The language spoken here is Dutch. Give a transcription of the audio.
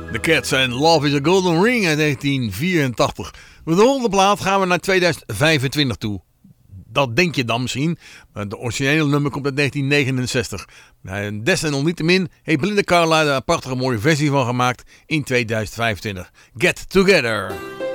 The Cats en Love is a Golden Ring uit 1984. Met de volgende plaat gaan we naar 2025 toe. Dat denk je dan misschien. Maar de originele nummer komt uit 1969. Desalniettemin heeft Belinda Carlisle er een prachtige mooie versie van gemaakt in 2025. Get Together.